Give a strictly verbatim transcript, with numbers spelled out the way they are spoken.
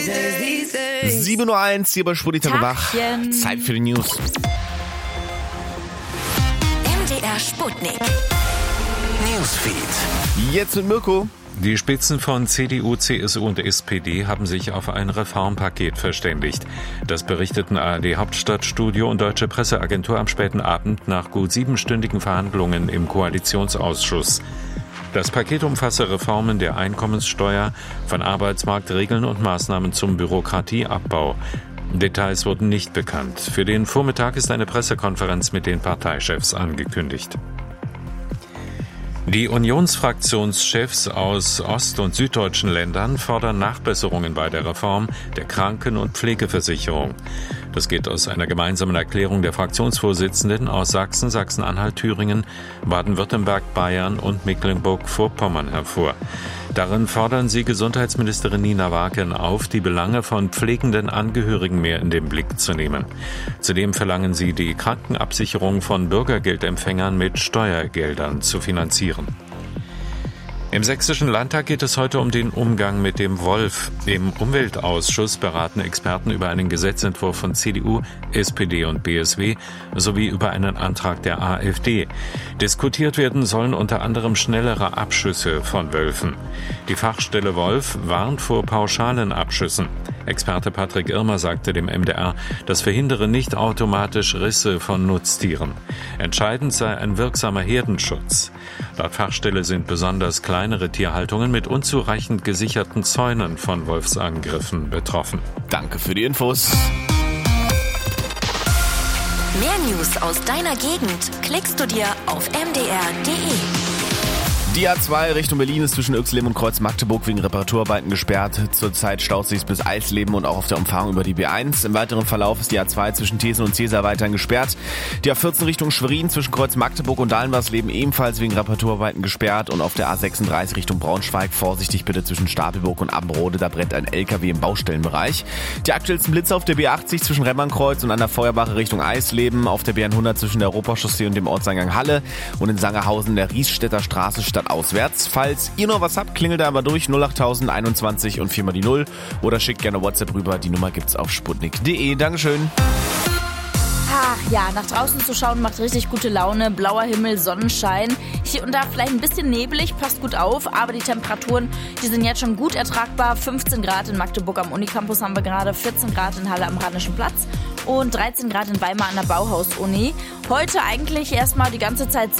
sieben Uhr eins hier bei Sputnik wach. Zeit für die News. M D R Sputnik. Newsfeed. Jetzt mit Mirko. Die Spitzen von C D U, C S U und S P D haben sich auf ein Reformpaket verständigt. Das berichteten A R D Hauptstadtstudio und Deutsche Presseagentur am späten Abend nach gut siebenstündigen Verhandlungen im Koalitionsausschuss. Das Paket umfasse Reformen der Einkommenssteuer, von Arbeitsmarktregeln und Maßnahmen zum Bürokratieabbau. Details wurden nicht bekannt. Für den Vormittag ist eine Pressekonferenz mit den Parteichefs angekündigt. Die Unionsfraktionschefs aus ost- und süddeutschen Ländern fordern Nachbesserungen bei der Reform der Kranken- und Pflegeversicherung. Das geht aus einer gemeinsamen Erklärung der Fraktionsvorsitzenden aus Sachsen, Sachsen-Anhalt, Thüringen, Baden-Württemberg, Bayern und Mecklenburg-Vorpommern hervor. Darin fordern sie Gesundheitsministerin Nina Wagen auf, die Belange von pflegenden Angehörigen mehr in den Blick zu nehmen. Zudem verlangen sie, die Krankenabsicherung von Bürgergeldempfängern mit Steuergeldern zu finanzieren. Im Sächsischen Landtag geht es heute um den Umgang mit dem Wolf. Im Umweltausschuss beraten Experten über einen Gesetzentwurf von C D U, S P D und B S W sowie über einen Antrag der A f D. Diskutiert werden sollen unter anderem schnellere Abschüsse von Wölfen. Die Fachstelle Wolf warnt vor pauschalen Abschüssen. Experte Patrick Irmer sagte dem M D R, das verhindere nicht automatisch Risse von Nutztieren. Entscheidend sei ein wirksamer Herdenschutz. Laut Fachstelle sind besonders kleinere Tierhaltungen mit unzureichend gesicherten Zäunen von Wolfsangriffen betroffen. Danke für die Infos. Mehr News aus deiner Gegend klickst du dir auf m d r punkt d e. Die A zwei Richtung Berlin ist zwischen Yxleben und Kreuz Magdeburg wegen Reparaturarbeiten gesperrt. Zurzeit staut sich bis Eisleben und auch auf der Umfahrung über die B eins. Im weiteren Verlauf ist die A zwei zwischen Thesen und Cäsar weiterhin gesperrt. Die A vierzehn Richtung Schwerin zwischen Kreuz Magdeburg und Dahlenwarsleben ebenfalls wegen Reparaturarbeiten gesperrt. Und auf der A sechsunddreißig Richtung Braunschweig vorsichtig bitte zwischen Stapelburg und Abbenrode, da brennt ein L K W im Baustellenbereich. Die aktuellsten Blitze auf der B achtzig zwischen Remmernkreuz und an der Feuerbache Richtung Eisleben, auf der B hundert zwischen der Europachaussee und dem Ortseingang Halle und in Sangerhausen der Riesstädter Straße statt auswärts. Falls ihr noch was habt, klingelt da aber durch null acht null null einundzwanzig und viermal die null oder schickt gerne WhatsApp rüber. Die Nummer gibt's auf sputnik punkt d e. Dankeschön. Ach ja, nach draußen zu schauen macht richtig gute Laune. Blauer Himmel, Sonnenschein. Hier und da vielleicht ein bisschen nebelig, passt gut auf. Aber die Temperaturen, die sind jetzt schon gut ertragbar. fünfzehn Grad in Magdeburg am Unicampus haben wir gerade, vierzehn Grad in Halle am Rheinischen Platz und dreizehn Grad in Weimar an der Bauhaus-Uni. Heute eigentlich erstmal die ganze Zeit